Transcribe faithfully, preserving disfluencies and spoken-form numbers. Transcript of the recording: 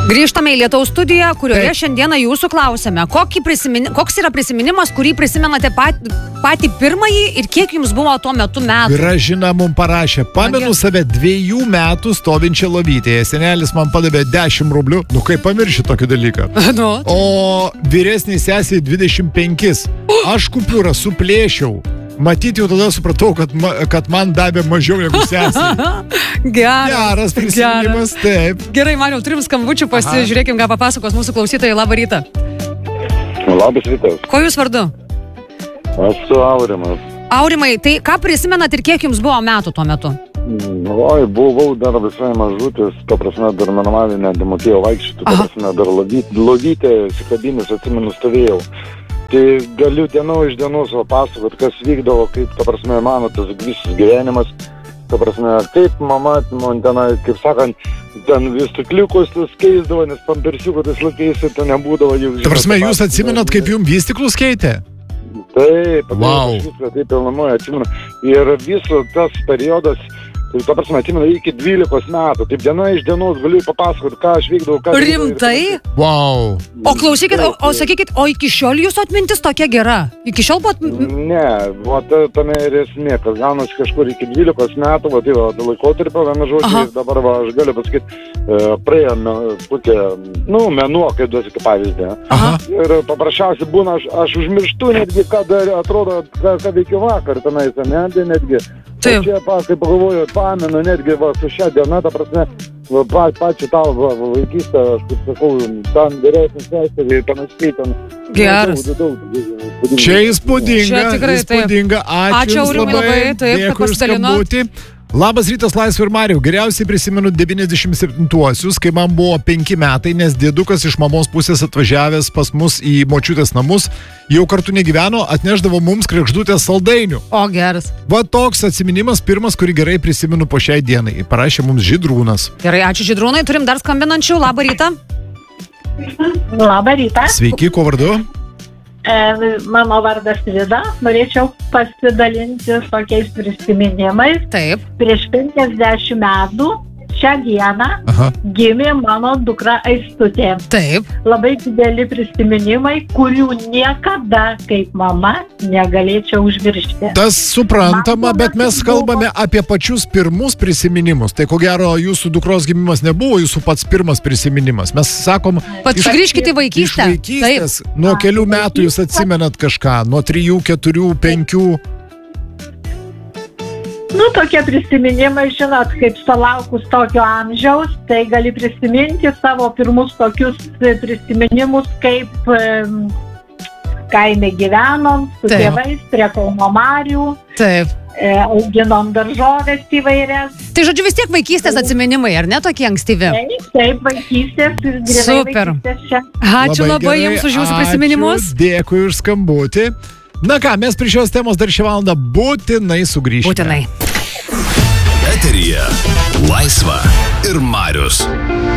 Grįžtame į Lietaus studiją, kurioje Taip. šiandieną jūsų klausėme, prisimin... koks yra prisiminimas, kurį prisimenate pat... patį pirmąjį ir kiek jums buvo tuo metu metų. Gražina mums parašė, pamenu save dviejų metų stovinčią lovytėje. Senelis man padavė dešimt rublių. Nu, kaip pamirši tokį dalyką. Nu. O vyresnį sesiai dvidešimt penkis. Aš kupiūrą suplėšiau. Matyti jau tada supratau, kad, ma, kad man davė mažiau negu sesiai. Geras. Geras prisiminimas, taip. Gerai, Mariau, turim skambučių, pasižiūrėkim, ką papasakos mūsų klausytojai. Labą rytą. Labas rytas. Ko jūs vardu? Aš su Aurimas. Aurimai, tai ką prisimenat ir kiek jums buvo metų tuo metu? Oi, buvau dar visai mažutis, ta prasme, dar normaliai nedamokėjau vaikščioti, ta prasme, dar lovytė, sikabinės, atsimenu, stovėjau. Tai galiu dienų iš dienos papasakot, kas vykdavo, kaip, ta prasme, mano tas visas gyvenimas, ta prasme, kaip mama, man tenai, kaip sakant, ten vis stikliukus keisdavo, nes pampersiukų tais laikais ten nebūdavo. Jau, ta prasme, jūs atsimenat, kaip jums vystiklus keitė? Taip, wow. Aš viską taip pilnamoje atsimenu. Ir viso tas periodas, tai ta prasme, atsimenu, iki dvylikos metų. Taip diena iš dienos galiu papasakoti, ką aš vykdavau. Ką Rimtai? Vykdavau. Wow. O klausykit, o, o sakykit, o iki šiol jūsų atmintis tokia gera? Iki šiol buvo... Ne, va, tame ir esmė, kad gaunas kažkur iki dvylikos metų, va, tai va, laikotarpio, viena žodžiu, ir dabar, va, aš galiu pasakyti, praėjo kokie, nu, mėnuo, kaip duosiu kaip pavyzdį. Aha. Ir paprasčiausiai būna, aš, aš užmirštu netgi, kad atrodo, ką, ką veikiu vakar tenais, ne, netgi. Taip. Čia, pa, kaip pagalvoju, pamenu netgi, va, su šią dieną, ta prasme, va, pa, pačią tau, va, vaikystę, aš kaip sakau, ten vyresnis seserį, panašiai, ten. Geras. Daug, daug, daug, daug, Čia įspūdinga, Čia tikrai, įspūdinga. Ačiū, Ačiū Aurimai labai, taip, kad dėkui už skambutį. Labas rytas, Laisvė ir Mariau. Geriausiai prisimenu devyniasdešimt septintuosius, kai man buvo penki metai, nes dėdukas iš mamos pusės atvažiavęs pas mus į močiutės namus, jau kartu negyveno, atneždavo mums kregždutės saldainių. O, geras. Va toks atsiminimas pirmas, kurį gerai prisimenu po šiai dienai. Parašė mums Žydrūnas. Gerai, ačiū Žydrūnai, turim dar skambinančių. Labą rytą. Labą rytą. Sveiki, ko vardu? E, mano vardas Vida. Norėčiau pasidalinti tokiais prisiminimais. Taip. Prieš penkiasdešimt metų šią dieną Aha. gimė mano dukra Aistutė. Taip. Labai dideli prisiminimai, kurių niekada kaip mama negalėčiau užmiršti. Tas suprantama, Man bet mes kalbame apie pačius pirmus prisiminimus. Tai ko gero, jūsų dukros gimimas nebuvo jūsų pats pirmas prisiminimas. Mes sakom, Pat iš, grįžkite į vaikystę. iš vaikystės, nuo kelių metų jūs atsimenat kažką, nuo trijų, keturių, penkių. Nu, tokie prisiminimai, žinot, kaip sulaukus tokio amžiaus, tai gali prisiminti savo pirmus tokius prisiminimus, kaip um, kaime gyvenom, su Taip. tėvais, prie Kauno marių, Taip. e, auginom daržovės įvairias. Tai žodžiu vis tiek vaikystės atsiminimai, ar ne tokie ankstyvi? Taip, taip, vaikystės, grinai Super. vaikystės čia. Ačiū labai, gerai, jums už jūsų prisiminimus. Ačiū, dėkui už skambutį. Na ką, mes prie šios temos dar šią valandą būtinai sugrįžtame. Būtinai. Eteryje Laisva ir Marius.